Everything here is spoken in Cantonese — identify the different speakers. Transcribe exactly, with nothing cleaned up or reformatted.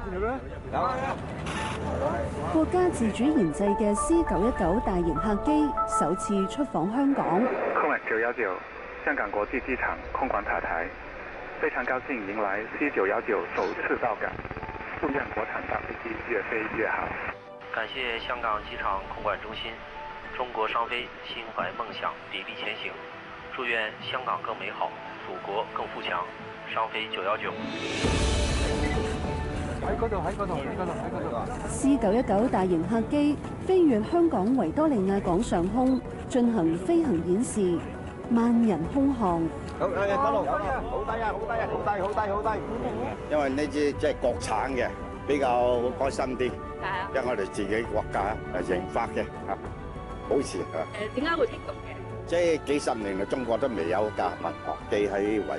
Speaker 1: 國家自主研製嘅 C 九一九大型客機首次出訪香港。
Speaker 2: 空管九一九香港國際機場空管塔台，非常高興迎來 C 九一九首次到港，祝願國產大飛機越飛越好。
Speaker 3: 感謝香港機場空管中心，中國商飛心懷夢想，砥砺前行。祝願香港更美好，祖國更富強。商飛九一九。
Speaker 4: 喺嗰度，喺嗰度，喺嗰度，喺嗰度。
Speaker 1: C 九一九大型客機飛越香港維多利亞港上空，進行飛行演示，萬人空巷。
Speaker 5: 好，誒，嗰度，好低啊，好低啊，好低，好低，好低。因為呢支即係國產嘅，比較開心啲。
Speaker 6: 係啊。
Speaker 5: 因為我哋自己國家誒研發嘅嚇，保持嚇。
Speaker 6: 誒，點解會停動嘅？
Speaker 5: 即係幾十年啦，中國都未有架民航機喺維